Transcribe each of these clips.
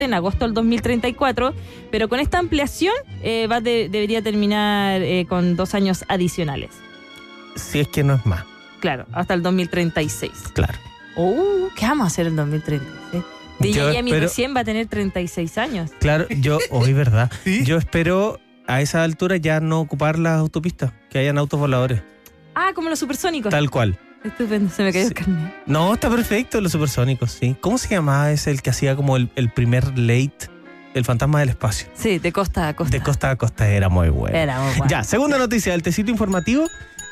en agosto del 2034, pero con esta ampliación debería terminar con 2 años adicionales. Si es que no es más. Claro, hasta el 2036. Claro. ¿Qué vamos a hacer en 2036? DJ recién va a tener 36 años. Claro, hoy verdad. ¿Sí? Yo espero a esa altura ya no ocupar las autopistas, que hayan autos voladores. Como los supersónicos. Tal cual. Estupendo, se me cayó el carnet. No, está perfecto, los supersónicos, sí. ¿Cómo se llamaba ese el que hacía como el primer late? El fantasma del espacio. Sí, de costa a costa. De costa a costa, era muy bueno. Era muy bueno. Ya, segunda noticia del tecito informativo.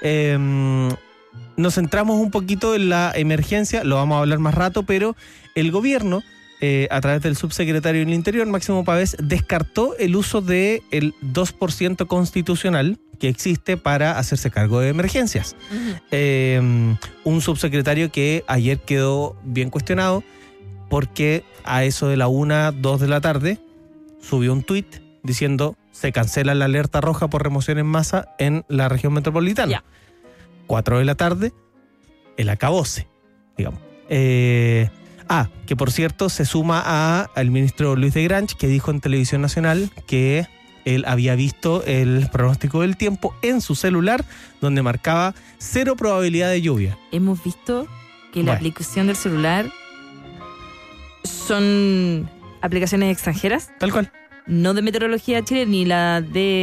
Nos centramos un poquito en la emergencia, lo vamos a hablar más rato, pero el gobierno, a través del subsecretario del Interior, Máximo Pavés, descartó el uso del 2% constitucional que existe para hacerse cargo de emergencias. Uh-huh. Un subsecretario que ayer quedó bien cuestionado porque a eso de la 1, 2 de la tarde subió un tuit diciendo se cancela la alerta roja por remoción en masa en la región metropolitana. Yeah. 4 de la tarde, el acabose, digamos. Que por cierto se suma al ministro Luis de Grange, que dijo en Televisión Nacional que él había visto el pronóstico del tiempo en su celular, donde marcaba 0 probabilidad de lluvia. Hemos visto que la aplicación del celular son aplicaciones extranjeras. Tal cual. No de Meteorología Chile, ni la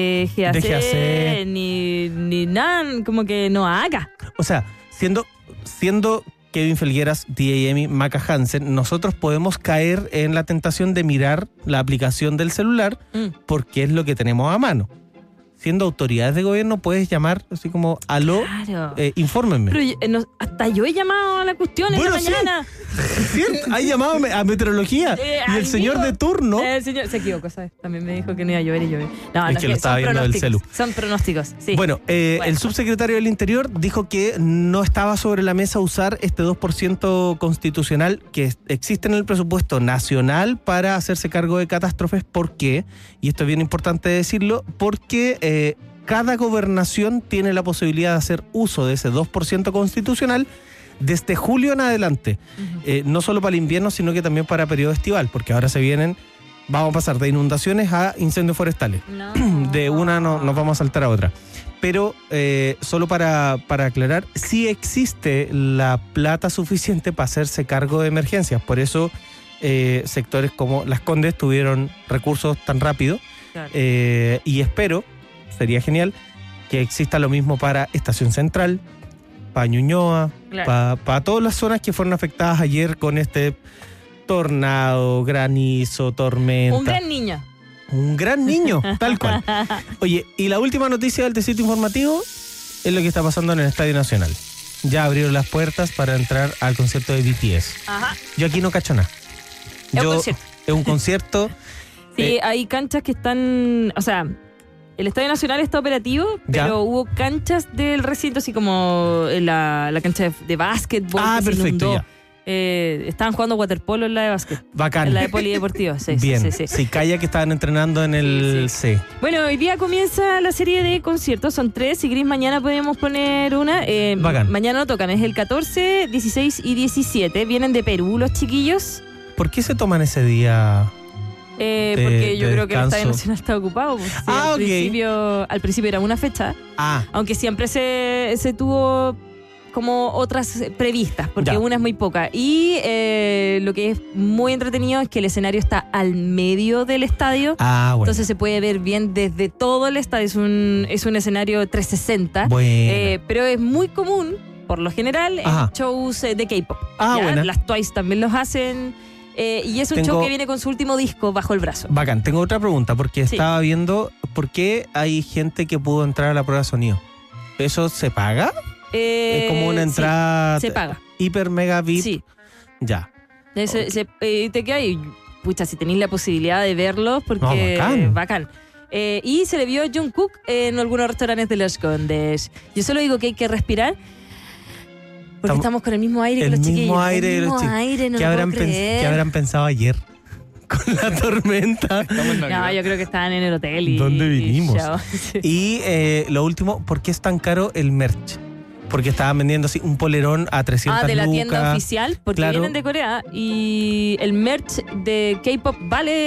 DGAC. Ni nada, como que no haga. O sea, siendo Kevin Felgueras, DJ Maca Hansen, nosotros podemos caer en la tentación de mirar la aplicación del celular porque es lo que tenemos a mano. Siendo autoridades de gobierno puedes llamar así como aló, claro. Infórmenme. Pero hasta yo he llamado a la cuestión en la mañana. ¿Cierto? Hay llamado a meteorología y el señor de turno. El señor se equivocó, ¿sabes? También me dijo que no iba a llover y llover. No, es que lo estaba viendo del celu. Son pronósticos, sí. Bueno, el subsecretario del Interior dijo que no estaba sobre la mesa usar este 2% constitucional que existe en el presupuesto nacional para hacerse cargo de catástrofes. ¿Por qué? Y esto es bien importante decirlo, porque cada gobernación tiene la posibilidad de hacer uso de ese 2% constitucional desde julio en adelante. Uh-huh. No solo para el invierno, sino que también para periodo estival, porque ahora vamos a pasar de inundaciones a incendios forestales. No. De una nos vamos a saltar a otra. Pero solo para aclarar, sí existe la plata suficiente para hacerse cargo de emergencias. Por eso sectores como Las Condes tuvieron recursos tan rápido. Claro. Y espero, sería genial, que exista lo mismo para Estación Central, para Ñuñoa, claro, para todas las zonas que fueron afectadas ayer con este tornado, granizo, tormenta. Un gran niño, tal cual. Oye, y la última noticia del tecito informativo es lo que está pasando en el Estadio Nacional. Ya abrieron las puertas para entrar al concierto de BTS. Ajá. Yo aquí no cacho nada. Es un concierto. Sí, hay canchas que están, o sea, el Estadio Nacional está operativo, pero hubo canchas del recinto, así como la cancha de básquetbol. Perfecto, ya. Estaban jugando waterpolo en la de básquet. Bacán. En la de polideportivo, sí. Bien, sí. Calla que estaban entrenando en el C. Bueno, hoy día comienza la serie de conciertos, son 3. Si querés, mañana podemos poner una. Bacán. Mañana no tocan, es el 14, 16 y 17. Vienen de Perú los chiquillos. ¿Por qué se toman ese día? Porque yo creo que el descanso. Estadio Nacional está ocupado. Pues, sí, al principio era una fecha. Aunque siempre se tuvo como otras previstas, porque una es muy poca. Y lo que es muy entretenido es que el escenario está al medio del estadio. Bueno. Entonces se puede ver bien desde todo el estadio. Es un escenario 360. Bueno. Pero es muy común, por lo general, en shows de K-pop. Buena. Las Twice también los hacen. Y es un show que viene con su último disco bajo el brazo. Bacán. Tengo otra pregunta, porque estaba viendo por qué hay gente que pudo entrar a la prueba de sonido. ¿Eso se paga? Es como una entrada. Sí, se paga. Hiper mega VIP. Sí. Ya. Te queda ahí. Pucha, si tenéis la posibilidad de verlos, porque. Bacán. Y se le vio a Jungkook en algunos restaurantes de Las Condes. Yo solo digo que hay que respirar. Porque estamos con el mismo aire que los chiquillos. El mismo aire, no ¿Qué habrán pensado ayer con la tormenta? No, yo creo que estaban en el hotel. ¿Dónde vinimos? Y lo último, ¿por qué es tan caro el merch? porque estaban vendiendo así un polerón a 300 lucas. De la tienda oficial, porque vienen de Corea y el merch de K-pop vale